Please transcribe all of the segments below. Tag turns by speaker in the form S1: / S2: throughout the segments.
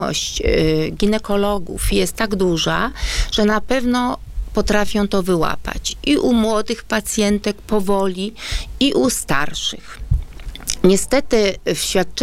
S1: ginekologów jest tak duża, że na pewno potrafią to wyłapać. I u młodych pacjentek powoli, i u starszych. Niestety w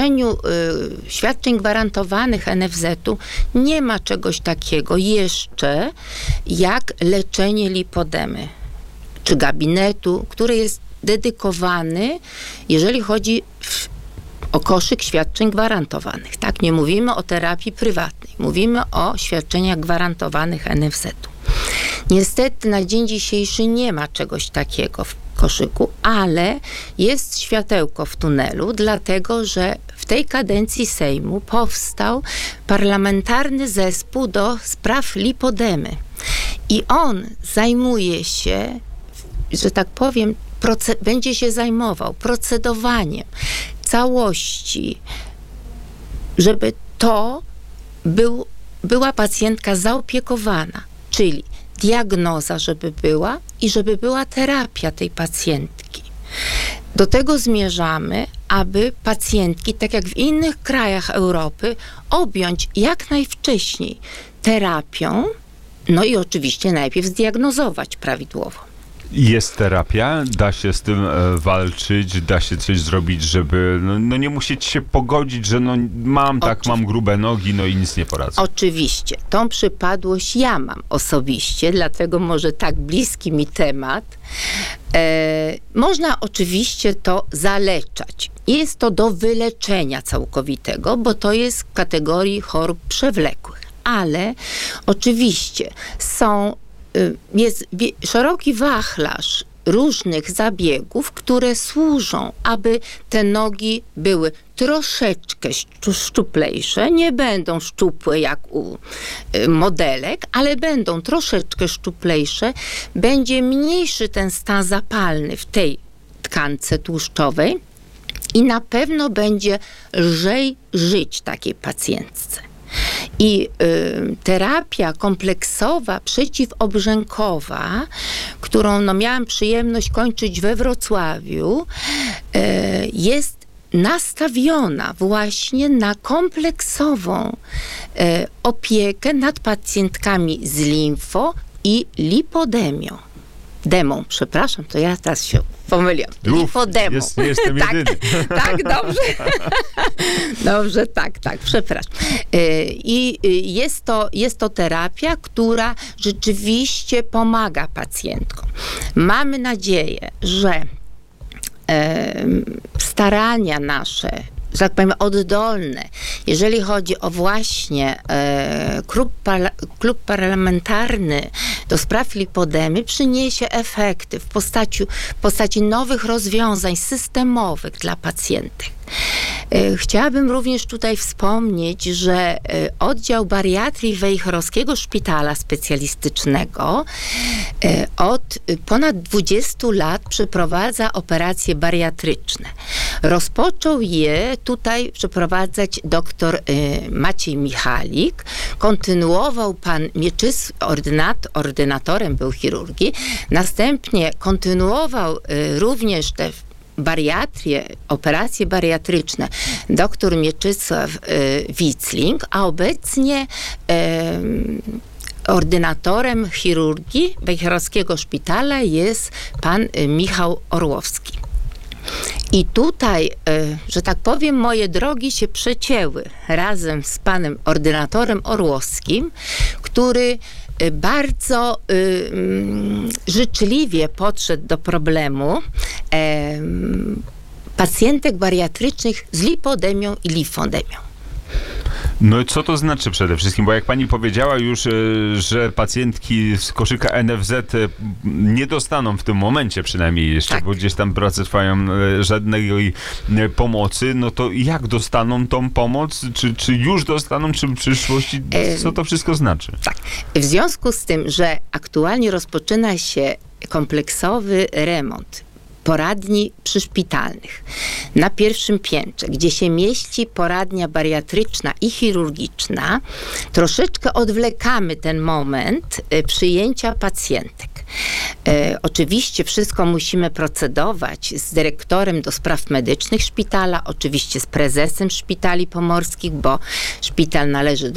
S1: świadczeń gwarantowanych NFZ-u nie ma czegoś takiego jeszcze jak leczenie lipodemy, czy gabinetu, który jest dedykowany, jeżeli chodzi o koszyk świadczeń gwarantowanych. Tak, nie mówimy o terapii prywatnej, mówimy o świadczeniach gwarantowanych NFZ-u. Niestety na dzień dzisiejszy nie ma czegoś takiego w koszyku, ale jest światełko w tunelu, dlatego że w tej kadencji Sejmu powstał parlamentarny zespół do spraw lipodemy. I on zajmuje się, że tak powiem, będzie się zajmował procedowaniem całości, żeby to była pacjentka zaopiekowana, czyli diagnoza, żeby była i żeby była terapia tej pacjentki. Do tego zmierzamy, aby pacjentki, tak jak w innych krajach Europy, objąć jak najwcześniej terapią, no i oczywiście najpierw zdiagnozować prawidłowo.
S2: Jest terapia, da się z tym walczyć, da się coś zrobić, żeby nie musieć się pogodzić, że mam grube nogi, i nic nie poradzę.
S1: Oczywiście. Tą przypadłość ja mam osobiście, dlatego może tak bliski mi temat. Można oczywiście to zaleczać. Jest to do wyleczenia całkowitego, bo to jest w kategorii chorób przewlekłych. Ale oczywiście jest szeroki wachlarz różnych zabiegów, które służą, aby te nogi były troszeczkę szczuplejsze, nie będą szczupłe jak u modelek, ale będą troszeczkę szczuplejsze, będzie mniejszy ten stan zapalny w tej tkance tłuszczowej i na pewno będzie lżej żyć takiej pacjentce. I terapia kompleksowa przeciwobrzękowa, którą miałam przyjemność kończyć we Wrocławiu, jest nastawiona właśnie na kompleksową opiekę nad pacjentkami z limfo i lipodemią. Przepraszam, to ja teraz się pomyliłam. Lipodemą.
S2: Jestem jedyny.
S1: Tak, dobrze. Dobrze, tak, przepraszam. I jest to terapia, która rzeczywiście pomaga pacjentkom. Mamy nadzieję, że starania nasze, że tak powiem, oddolne, jeżeli chodzi o właśnie klub parlamentarny do spraw lipodemy, przyniesie efekty w postaci nowych rozwiązań systemowych dla pacjentek. Chciałabym również tutaj wspomnieć, że oddział bariatrii Wejherowskiego Szpitala Specjalistycznego od ponad 20 lat przeprowadza operacje bariatryczne. Rozpoczął je tutaj przeprowadzać dr Maciej Michalik, kontynuował pan ordynatorem był chirurgii, następnie kontynuował również te operacje bariatryczne dr Mieczysław Wicling, a obecnie ordynatorem chirurgii Wejherowskiego Szpitala jest pan Michał Orłowski. I tutaj, że tak powiem, moje drogi się przecięły razem z panem ordynatorem Orłowskim, który bardzo życzliwie podszedł do problemu pacjentek bariatrycznych z lipodemią i limfodemią.
S2: No i co to znaczy przede wszystkim? Bo jak pani powiedziała już, że pacjentki z koszyka NFZ nie dostaną w tym momencie przynajmniej jeszcze, tak, bo gdzieś tam prace trwają, żadnej pomocy, no to jak dostaną tą pomoc? Czy już dostaną, czy w przyszłości? Co to wszystko znaczy?
S1: Tak. W związku z tym, że aktualnie rozpoczyna się kompleksowy remont poradni przyszpitalnych na pierwszym piętrze, gdzie się mieści poradnia bariatryczna i chirurgiczna, troszeczkę odwlekamy ten moment przyjęcia pacjentek. Oczywiście wszystko musimy procedować z dyrektorem do spraw medycznych szpitala, oczywiście z prezesem szpitali pomorskich, bo szpital należy